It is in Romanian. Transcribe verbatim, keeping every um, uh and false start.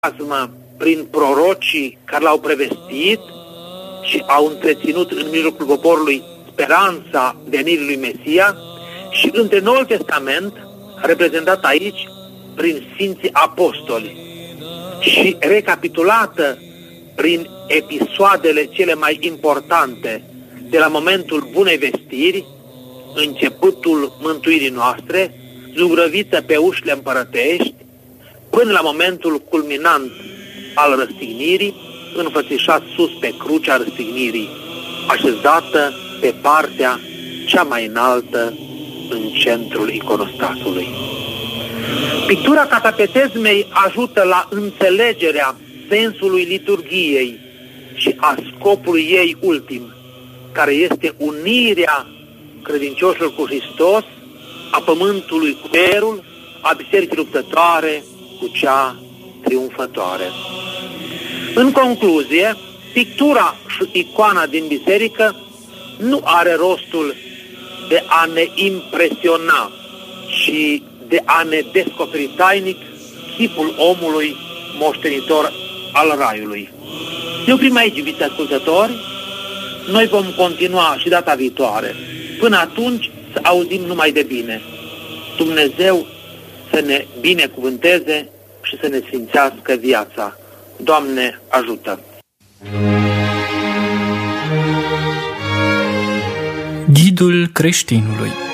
prin prorocii care l-au prevestit și au întreținut în mijlocul poporului speranța venirii lui Mesia, și între Noul Testament, reprezentat aici prin Sfinții Apostoli și recapitulată prin episoadele cele mai importante de la momentul Bunei Vestiri, începutul mântuirii noastre, zugrăvită pe ușile împărătești, până la momentul culminant al răstignirii, înfățișat sus pe crucea răstignirii, așezată pe partea cea mai înaltă în centrul iconostasului. Pictura catapetezmei ajută la înțelegerea sensului liturghiei și a scopului ei ultim, care este unirea credincioșilor cu Hristos, a pământului cu cerul, a bisericii luptătoare cu cea triumfătoare. În concluzie, pictura și icoana din biserică nu are rostul de a ne impresiona și de a ne descoperi tainic chipul omului moștenitor al Raiului. Ne oprim aici, iubiți ascultători, noi vom continua și data viitoare. Până atunci să auzim numai de bine. Dumnezeu să ne binecuvânteze și să ne sfințească viața. Doamne, ajută! Ghidul creștinului.